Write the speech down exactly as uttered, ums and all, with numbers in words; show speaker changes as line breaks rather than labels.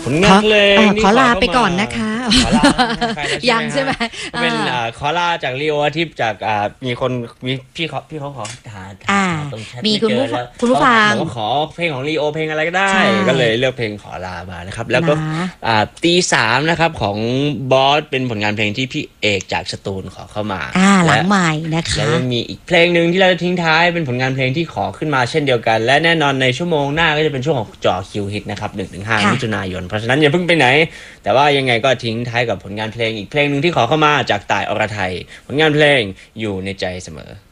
ผลงานเพลง
ขอลาไปก่อนนะคะ
ขอลา
ยังใช่ไหม
เป็นขอลาจากลีโออาทิตย์จากมีคนมีพี่เขาพี่เขาขอหา
ตรงแชทมีคุณผู้คุณผู้ฟัง
ขอเพลงของลีโอเพลงอะไรก็ได้ก็เลยเลือกเพลงขอลามานะครับแล้วก็ตีสามนะครับของบอสเป็นผลงานเพลงที่พี่เอกจากสตูลขอเข้ามา
หลังใหม่นะคะ
แล้วมีอีกเพลงหนึ่งที่เราจะทิ้งท้ายเป็นผลงานเพลงที่ขอขึ้นมาเช่นเดียวกันและแน่นอนในชั่วโมงหน้าก็จะเป็นช่วงของจ่อคิวฮิตนะครับ หนึ่งถึงห้า มิถุนายนเพราะฉะนั้นอย่าเพิ่งไปไหนแต่ว่ายังไงก็ทิ้งท้ายกับผลงานเพลงอีกเพลงนึงที่ขอเข้ามาจากต่ายอรไทยผลงานเพลงอยู่ในใจเสมอ